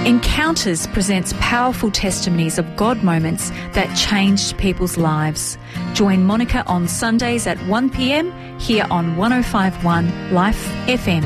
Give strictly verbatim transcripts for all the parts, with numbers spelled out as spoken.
Encounters presents powerful testimonies of God moments that changed people's lives. Join Monica on Sundays at one p m here on one oh five point one Life F M.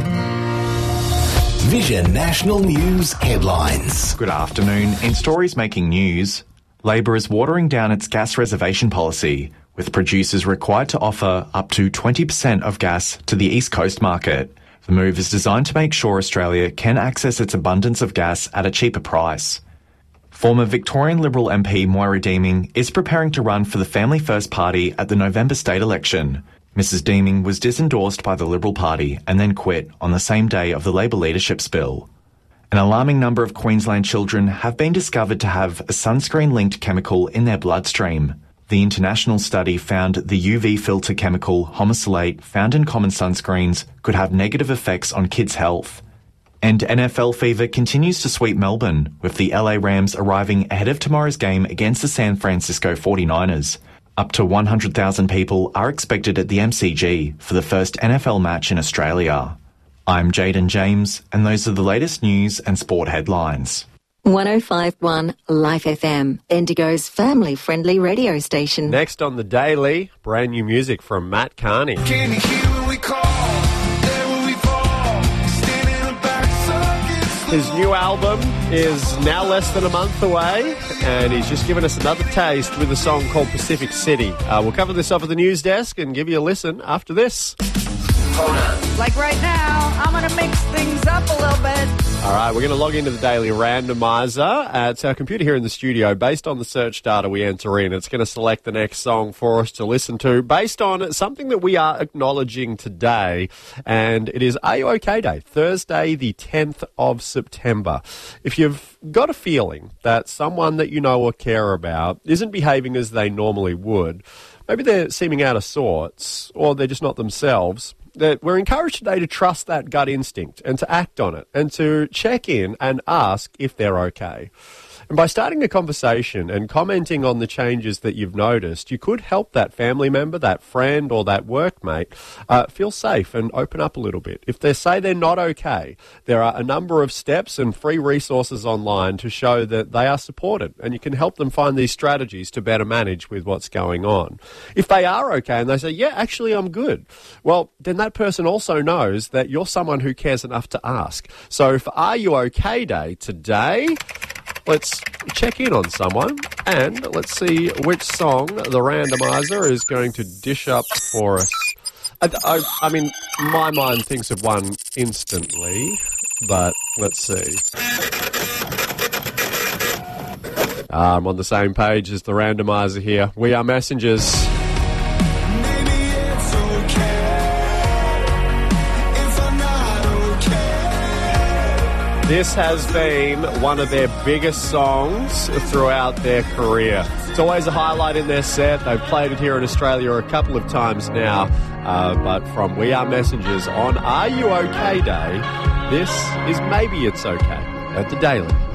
Vision National News headlines. Good afternoon. In stories making news, Labor is watering down its gas reservation policy, with producers required to offer up to twenty percent of gas to the East Coast market. The move is designed to make sure Australia can access its abundance of gas at a cheaper price. Former Victorian Liberal M P Moira Deeming is preparing to run for the Family First Party at the November state election. Missus Deeming was disendorsed by the Liberal Party and then quit on the same day of the Labor leadership spill. An alarming number of Queensland children have been discovered to have a sunscreen-linked chemical in their bloodstream. The international study found the U V filter chemical homosalate found in common sunscreens could have negative effects on kids' health. And N F L fever continues to sweep Melbourne, with the L A Rams arriving ahead of tomorrow's game against the San Francisco forty-niners. Up to one hundred thousand people are expected at the M C G for the first N F L match in Australia. I'm Jaden James, and those are the latest news and sport headlines. one oh five point one Life F M, Indigo's family-friendly radio station. Next on The Daily, brand new music from Matt Carney. Can you hear when we call? There when we fall. Stand in the back, so His new album is now less than a month away, and he's just given us another taste with a song called Pacific City. Uh, we'll cover this off at the news desk and give you a listen after this. Like right now, I'm going to mix things up a little bit. All right, we're going to log into the Daily Randomizer. Uh, it's our computer here in the studio. Based on the search data we enter in, it's going to select the next song for us to listen to based on something that we are acknowledging today, and it is Are You OK Day, Thursday the tenth of September. If you've got a feeling that someone that you know or care about isn't behaving as they normally would, maybe they're seeming out of sorts, or they're just not themselves, that we're encouraged today to trust that gut instinct and to act on it and to check in and ask if they're okay. And by starting a conversation and commenting on the changes that you've noticed, you could help that family member, that friend or that workmate uh, feel safe and open up a little bit. If they say they're not okay, there are a number of steps and free resources online to show that they are supported, and you can help them find these strategies to better manage with what's going on. If they are okay and they say, yeah, actually I'm good, well, then that person also knows that you're someone who cares enough to ask. So for Are You OK Day today, let's check in on someone and let's see which song the randomizer is going to dish up for us. I, I, I mean, my mind thinks of one instantly, but let's see. Uh, I'm on the same page as the randomizer here. We are messengers. This has been one of their biggest songs throughout their career. It's always a highlight in their set. They've played it here in Australia a couple of times now. Uh, but from We Are Messengers on Are You OK Day, this is Maybe It's Okay at The Daily.